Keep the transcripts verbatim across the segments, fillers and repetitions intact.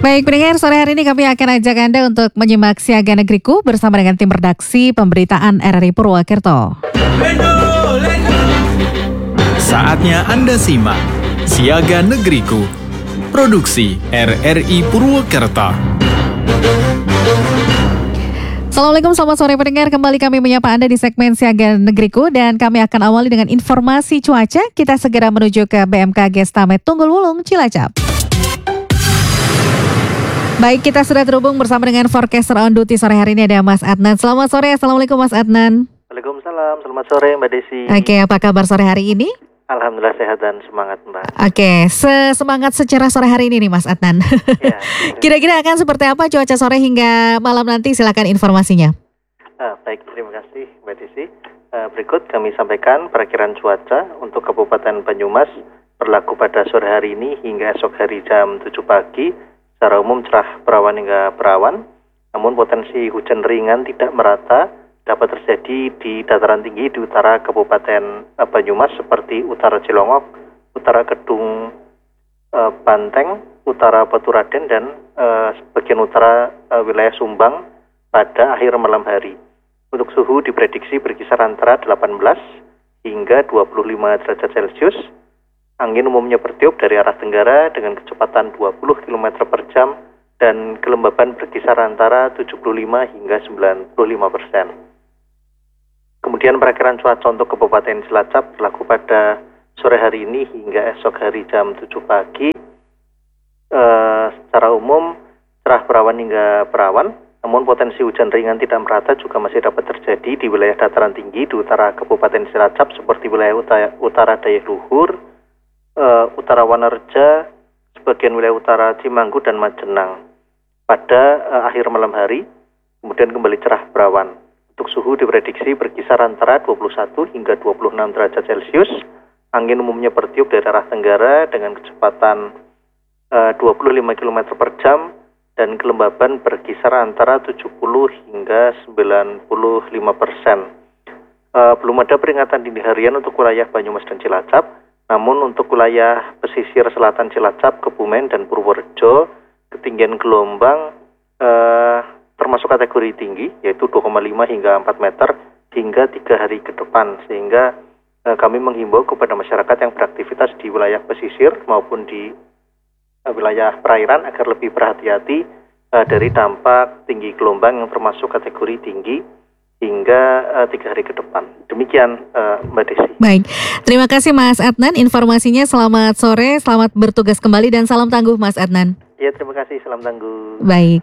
Baik pendengar, sore hari ini kami akan ajak Anda untuk menyimak Siaga Negeriku bersama dengan tim redaksi pemberitaan R R I Purwokerto. Saatnya Anda simak Siaga Negeriku, produksi R R I Purwokerto. Assalamualaikum, selamat sore pendengar. Kembali kami menyapa Anda di segmen Siaga Negeriku dan kami akan awali dengan informasi cuaca. Kita segera menuju ke B M K G Stamet Tunggul Wulung, Cilacap. Baik, kita sudah terhubung bersama dengan forecaster on duty sore hari ini ada Mas Adnan. Selamat sore, Assalamualaikum Mas Adnan. Waalaikumsalam, selamat sore Mbak Desi. Oke, apa kabar sore hari ini? Alhamdulillah sehat dan semangat Mbak. Oke, semangat secara sore hari ini nih Mas Adnan. Ya. Kira-kira akan seperti apa cuaca sore hingga malam nanti? Silakan informasinya. Ah, baik, terima kasih Mbak Desi. Uh, berikut kami sampaikan perakiraan cuaca untuk Kabupaten Banyumas berlaku pada sore hari ini hingga esok hari jam tujuh pagi. Secara umum cerah berawan hingga berawan, namun potensi hujan ringan tidak merata dapat terjadi di dataran tinggi di utara Kabupaten Banyumas seperti utara Cilongok, utara Kedung e, Banteng, utara Baturaden dan e, sebagian utara e, wilayah Sumbang pada akhir malam hari. Untuk suhu diprediksi berkisar antara delapan belas hingga dua puluh lima derajat Celcius. Angin umumnya bertiup dari arah tenggara dengan kecepatan dua puluh kilometer per jam dan kelembaban berkisar antara tujuh puluh lima hingga sembilan puluh lima persen. Kemudian perakiraan cuaca untuk Kabupaten Cilacap berlaku pada sore hari ini hingga esok hari jam tujuh pagi. E, secara umum cerah berawan hingga berawan, namun potensi hujan ringan tidak merata juga masih dapat terjadi di wilayah dataran tinggi di utara Kabupaten Cilacap seperti wilayah utara, utara Dayak Luhur, e, utara Wanerja, sebagian wilayah utara Cimanggu dan Majenang pada e, akhir malam hari, kemudian kembali cerah berawan. Untuk suhu diprediksi berkisar antara dua puluh satu hingga dua puluh enam derajat Celcius. Angin umumnya bertiup dari arah tenggara dengan kecepatan uh, dua puluh lima kilometer per jam dan kelembaban berkisar antara tujuh puluh hingga sembilan puluh lima persen. Uh, belum ada peringatan dini harian untuk wilayah Banyumas dan Cilacap, namun untuk wilayah pesisir selatan Cilacap, Kebumen dan Purworejo, ketinggian gelombang uh, termasuk kategori tinggi yaitu dua koma lima hingga empat meter hingga tiga hari ke depan, sehingga eh, kami menghimbau kepada masyarakat yang beraktivitas di wilayah pesisir maupun di eh, wilayah perairan agar lebih berhati-hati eh, dari dampak tinggi gelombang yang termasuk kategori tinggi hingga eh, tiga hari ke depan. Demikian eh, Mbak Desi. Baik, terima kasih Mas Adnan informasinya. Selamat sore, selamat bertugas kembali dan salam tangguh Mas Adnan. Ya, terima kasih, salam tangguh. Baik.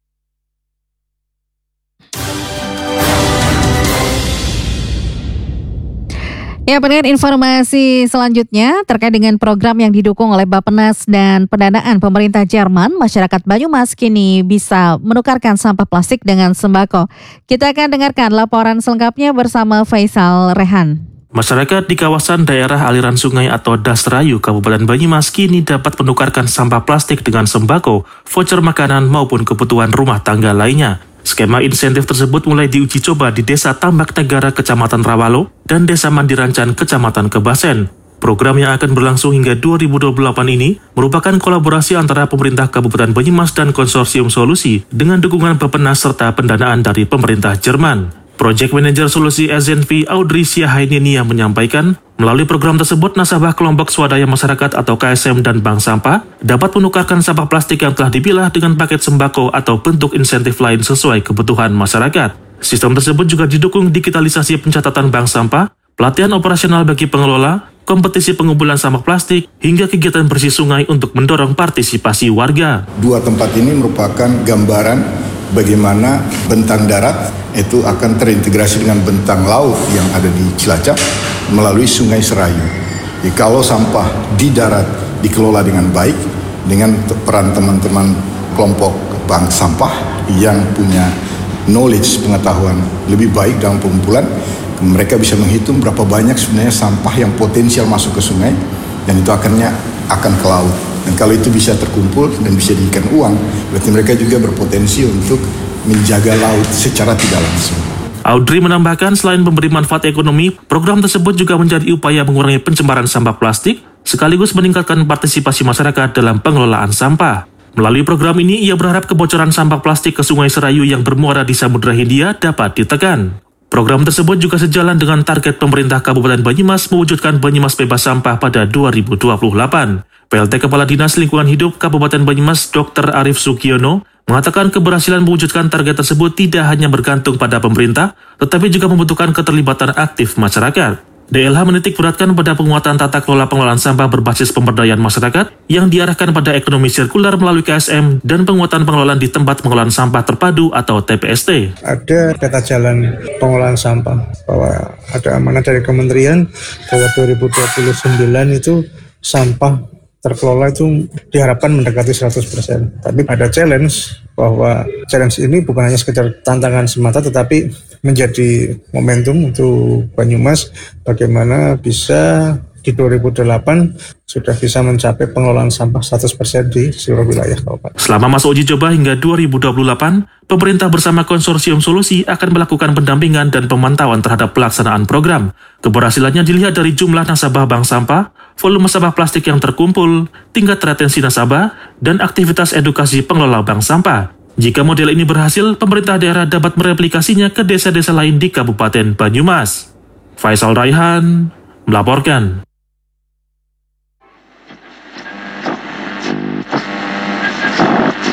Ya, pendengar, informasi selanjutnya terkait dengan program yang didukung oleh Bappenas dan pendanaan pemerintah Jerman, masyarakat Banyumas kini bisa menukarkan sampah plastik dengan sembako. Kita akan dengarkan laporan selengkapnya bersama Faisal Rehan. Masyarakat di kawasan daerah aliran sungai atau Dasrayu, Kabupaten Banyumas kini dapat menukarkan sampah plastik dengan sembako, voucher makanan maupun kebutuhan rumah tangga lainnya. Skema insentif tersebut mulai diuji coba di Desa Tambak Negara, Kecamatan Rawalo, dan Desa Mandirancan, Kecamatan Kebasen. Program yang akan berlangsung hingga dua ribu dua puluh delapan ini merupakan kolaborasi antara pemerintah Kabupaten Banyumas dan Konsorsium Solusi dengan dukungan Bappenas serta pendanaan dari pemerintah Jerman. Project Manager Solusi S N V Audrey Siahainini yang menyampaikan, melalui program tersebut nasabah kelompok swadaya masyarakat atau K S M dan bank sampah dapat menukarkan sampah plastik yang telah dipilah dengan paket sembako atau bentuk insentif lain sesuai kebutuhan masyarakat. Sistem tersebut juga didukung digitalisasi pencatatan bank sampah, pelatihan operasional bagi pengelola, kompetisi pengumpulan sampah plastik, hingga kegiatan bersih sungai untuk mendorong partisipasi warga. Dua tempat ini merupakan gambaran bagaimana bentang darat itu akan terintegrasi dengan bentang laut yang ada di Cilacap melalui Sungai Serayu. Jadi kalau sampah di darat dikelola dengan baik dengan peran teman-teman kelompok bank sampah yang punya knowledge, pengetahuan lebih baik dalam pengumpulan, mereka bisa menghitung berapa banyak sebenarnya sampah yang potensial masuk ke sungai dan itu akhirnya akan ke laut. Dan kalau itu bisa terkumpul dan bisa dijadikan uang, berarti mereka juga berpotensi untuk menjaga laut secara tidak langsung. Audrey menambahkan selain memberi manfaat ekonomi, program tersebut juga menjadi upaya mengurangi pencemaran sampah plastik, sekaligus meningkatkan partisipasi masyarakat dalam pengelolaan sampah. Melalui program ini, ia berharap kebocoran sampah plastik ke Sungai Serayu yang bermuara di Samudra Hindia dapat ditekan. Program tersebut juga sejalan dengan target pemerintah Kabupaten Banyumas mewujudkan Banyumas bebas sampah pada dua ribu dua puluh delapan. P L T Kepala Dinas Lingkungan Hidup Kabupaten Banyumas Dokter Arif Sugiono mengatakan keberhasilan mewujudkan target tersebut tidak hanya bergantung pada pemerintah, tetapi juga membutuhkan keterlibatan aktif masyarakat. D L H menitik beratkan pada penguatan tata kelola pengelolaan sampah berbasis pemberdayaan masyarakat yang diarahkan pada ekonomi sirkular melalui K S M dan penguatan pengelolaan di tempat pengelolaan sampah terpadu atau T P S T. Ada peta jalan pengelolaan sampah bahwa ada amanah dari kementerian bahwa dua ribu dua puluh sembilan itu sampah terkelola itu diharapkan mendekati seratus persen. Tapi ada challenge bahwa challenge ini bukan hanya sekedar tantangan semata tetapi menjadi momentum untuk Banyumas bagaimana bisa di dua ribu delapan sudah bisa mencapai pengelolaan sampah seratus persen di seluruh wilayah kabupaten. Selama masa uji coba hingga dua ribu dua puluh delapan, pemerintah bersama konsorsium solusi akan melakukan pendampingan dan pemantauan terhadap pelaksanaan program. Keberhasilannya dilihat dari jumlah nasabah bank sampah, volume sampah plastik yang terkumpul, tingkat retensi nasabah, dan aktivitas edukasi pengelola bank sampah. Jika model ini berhasil, pemerintah daerah dapat mereplikasinya ke desa-desa lain di Kabupaten Banyumas. Faisal Raihan melaporkan.